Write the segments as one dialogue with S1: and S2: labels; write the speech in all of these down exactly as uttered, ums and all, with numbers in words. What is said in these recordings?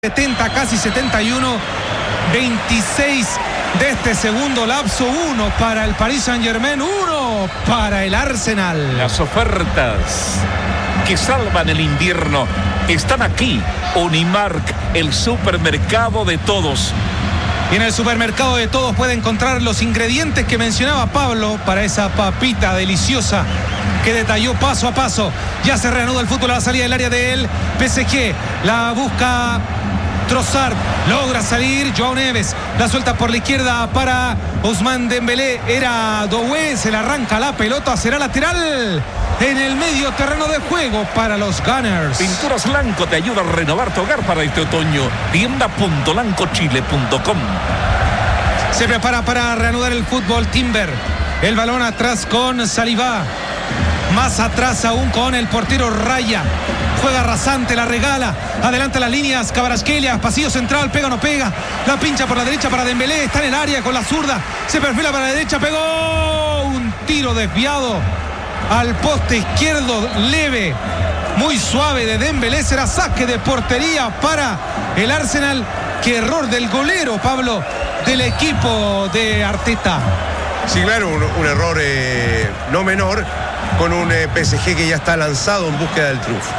S1: setenta, casi setenta y uno, veintiséis de este segundo lapso, uno para el Paris Saint-Germain, uno para el Arsenal.
S2: Las ofertas que salvan el invierno están aquí. Unimark, el supermercado de todos.
S1: Y en el supermercado de todos puede encontrar los ingredientes que mencionaba Pablo para esa papita deliciosa que detalló paso a paso. Ya se reanuda el fútbol a la salida del área del P S G. La busca Trossard, logra salir Joao Neves, la suelta por la izquierda para Ousmane Dembélé, era Doué, se le arranca la pelota, será lateral en el medio terreno de juego para los Gunners.
S2: Pinturas Lanco te ayuda a renovar tu hogar para este otoño. tienda punto lanco chile punto com.
S1: Se prepara para reanudar el fútbol Timber, el balón atrás con Saliba, más atrás aún con el portero Raya. Juega rasante, la regala, adelanta las líneas, Kvaratskhelia, pasillo central, pega o no pega, la pincha por la derecha para Dembélé, está en el área con la zurda, se perfila para la derecha, pegó un tiro desviado al poste izquierdo, leve, muy suave de Dembélé, será saque de portería para el Arsenal. Qué error del golero, Pablo, del equipo de Arteta.
S3: Sí, claro, un, un error eh, no menor con un eh, P S G que ya está lanzado en búsqueda del triunfo.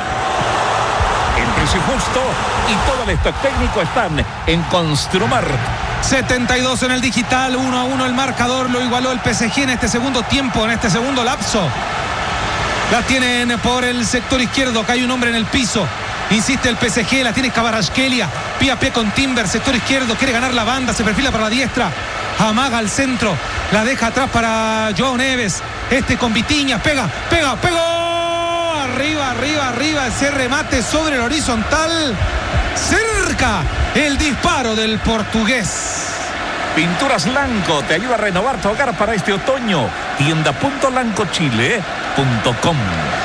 S2: El precio justo y todo el stock técnico están en Construmar.
S1: setenta y dos en el digital, uno a uno el marcador, lo igualó el P S G en este segundo tiempo, en este segundo lapso. La tienen por el sector izquierdo, cae un hombre en el piso, insiste el P S G, la tiene Kvaratskhelia, pie a pie con Timber, sector izquierdo, quiere ganar la banda, se perfila para la diestra, amaga al centro, la deja atrás para Joao Neves, este con Vitinha, pega, pega, pegó. Arriba, arriba, arriba, ese remate sobre el horizontal. Cerca el disparo del portugués.
S2: Pinturas Lanco te ayuda a renovar tu hogar para este otoño. tienda punto lanco chile punto com.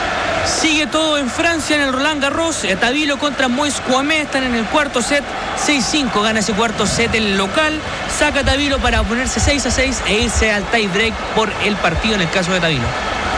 S4: Sigue todo en Francia en el Roland Garros. Tabilo contra Moise Kouamé están en el cuarto set. seis cinco gana ese cuarto set el local. Saca Tabilo para ponerse seis a seis e irse al tie break por el partido en el caso de Tabilo.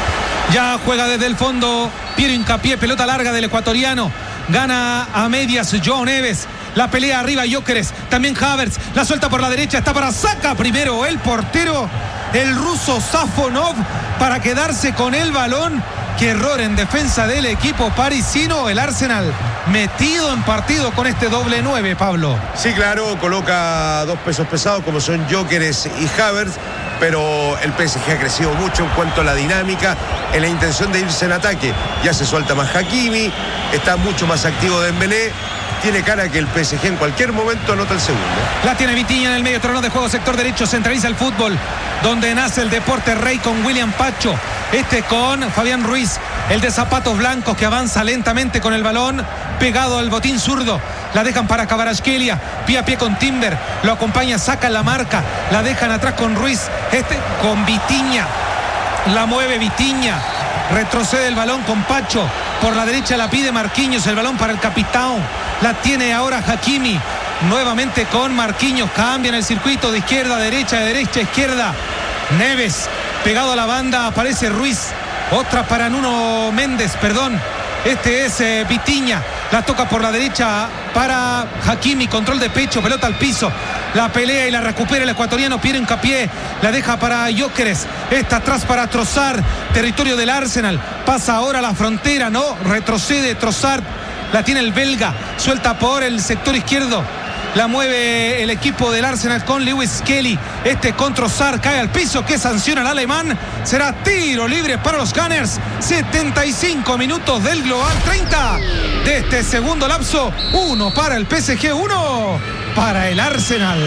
S1: Ya juega desde el fondo Piero Hincapié, pelota larga del ecuatoriano. Gana a medias Joao Neves. La pelea arriba Gyökeres, también Havertz. La suelta por la derecha, está para saca primero el portero, el ruso Safonov, para quedarse con el balón. Qué error en defensa del equipo parisino. El Arsenal metido en partido con este doble nueve, Pablo.
S3: Sí, claro, coloca dos pesos pesados como son Gyökeres y Havertz, pero el P S G ha crecido mucho en cuanto a la dinámica, en la intención de irse en ataque. Ya se suelta más Hakimi, está mucho más activo Dembélé. Tiene cara que el P S G en cualquier momento anota el segundo.
S1: La tiene Vitinha en el medio terreno de juego, sector derecho, centraliza el fútbol, donde nace el deporte rey con William Pacho. Este con Fabián Ruiz, el de zapatos blancos que avanza lentamente con el balón pegado al botín zurdo. La dejan para Kvaratskhelia, pie a pie con Timber, lo acompaña, saca la marca, la dejan atrás con Ruiz, este con Vitinha, la mueve Vitinha, retrocede el balón con Pacho, por la derecha la pide Marquinhos, el balón para el capitán, la tiene ahora Hakimi, nuevamente con Marquinhos, cambia en el circuito de izquierda a derecha, de derecha a izquierda, Neves, pegado a la banda, aparece Ruiz, otra para Nuno Méndez, perdón, este es eh, Vitinha, la toca por la derecha para Hakimi, control de pecho, pelota al piso, la pelea y la recupera el ecuatoriano Piero Hincapié, la deja para Gyökeres, está atrás para Trossard, territorio del Arsenal, pasa ahora la frontera, no, retrocede Trossard, la tiene el belga, suelta por el sector izquierdo, la mueve el equipo del Arsenal con Lewis Kelly, este con Trossard, cae al piso, que sanciona el alemán, será tiro libre para los Gunners. Setenta y cinco minutos del global, treinta de este segundo lapso, uno para el P S G, uno para el Arsenal.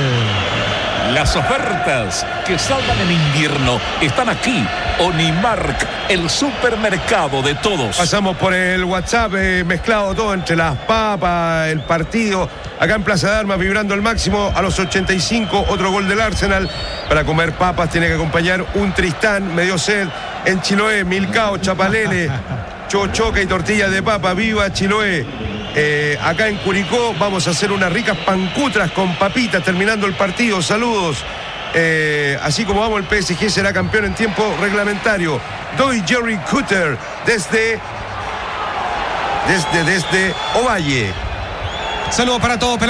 S2: Las ofertas que salvan el invierno están aquí. Unimark, el supermercado de todos.
S3: Pasamos por el WhatsApp, eh, mezclado todo entre las papas, el partido. Acá en Plaza de Armas, vibrando al máximo, a los ochenta y cinco, otro gol del Arsenal. Para comer papas tiene que acompañar un Tristán, medio sed, en Chiloé, Milcao, Chapalele, chochoca y tortillas de papa. ¡Viva Chiloé! Eh, acá en Curicó vamos a hacer unas ricas pancutras con papitas terminando el partido. Saludos. Eh, así como vamos, el P S G será campeón en tiempo reglamentario. Doy Jerry Cutter desde desde desde Ovalle.
S1: Saludos para todos.